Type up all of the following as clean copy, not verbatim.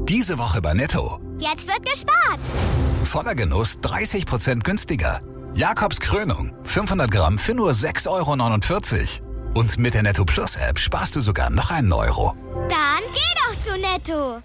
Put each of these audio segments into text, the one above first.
Diese Woche bei Netto. Jetzt wird gespart. Voller Genuss 30% günstiger. Jakobs Krönung 500 Gramm für nur 6,49 €. Und mit der Netto Plus App sparst du sogar noch einen Euro. Dann geh doch zu Netto.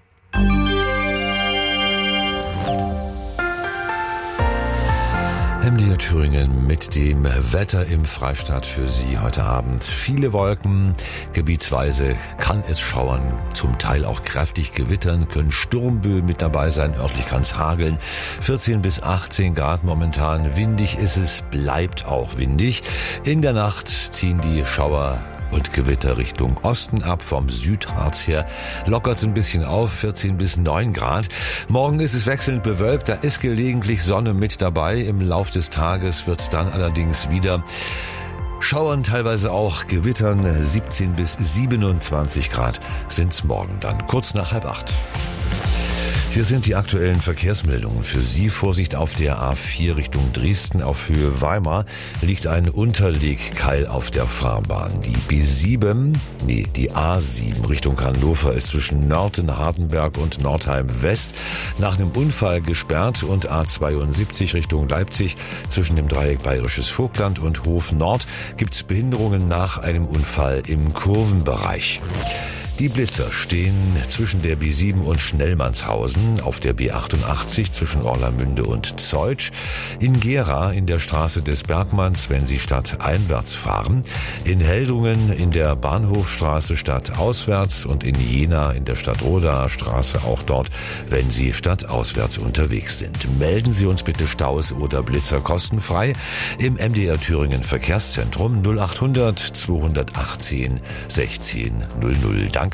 MDR Thüringen mit dem Wetter im Freistaat für Sie heute Abend. Viele Wolken, gebietsweise kann es schauern, zum Teil auch kräftig gewittern, können Sturmböen mit dabei sein, örtlich kann es hageln. 14 bis 18 Grad momentan, windig ist es, bleibt auch windig. In der Nacht ziehen die Schauer und Gewitter Richtung Osten ab, vom Südharz her lockert es ein bisschen auf, 14 bis 9 Grad. Morgen ist es wechselnd bewölkt, da ist gelegentlich Sonne mit dabei. Im Lauf des Tages wird es dann allerdings wieder schauern, teilweise auch gewittern. 17 bis 27 Grad sind es morgen dann, kurz nach 7:30. Hier sind die aktuellen Verkehrsmeldungen für Sie. Vorsicht auf der A4 Richtung Dresden auf Höhe Weimar liegt ein Unterlegkeil auf der Fahrbahn. Die die A7 Richtung Hannover ist zwischen Nörten-Hardenberg und Nordheim West nach einem Unfall gesperrt und A72 Richtung Leipzig zwischen dem Dreieck Bayerisches Vogtland und Hof Nord gibt's Behinderungen nach einem Unfall im Kurvenbereich. Die Blitzer stehen zwischen der B7 und Schnellmannshausen, auf der B88 zwischen Orlamünde und Zeutsch, in Gera in der Straße des Bergmanns, wenn Sie stadteinwärts fahren, in Heldungen in der Bahnhofstraße stadtauswärts und in Jena in der Stadtrodaer Straße auch dort, wenn Sie stadtauswärts unterwegs sind. Melden Sie uns bitte Staus oder Blitzer kostenfrei im MDR Thüringen Verkehrszentrum 0800 218 16 00. Danke.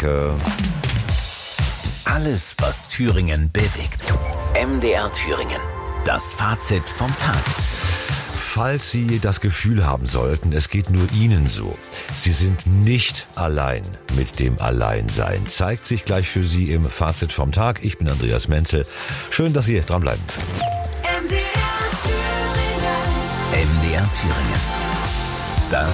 Alles, was Thüringen bewegt. MDR Thüringen. Das Fazit vom Tag. Falls Sie das Gefühl haben sollten, es geht nur Ihnen so. Sie sind nicht allein mit dem Alleinsein. Zeigt sich gleich für Sie im Fazit vom Tag. Ich bin Andreas Menzel. Schön, dass Sie dranbleiben. MDR Thüringen. MDR Thüringen.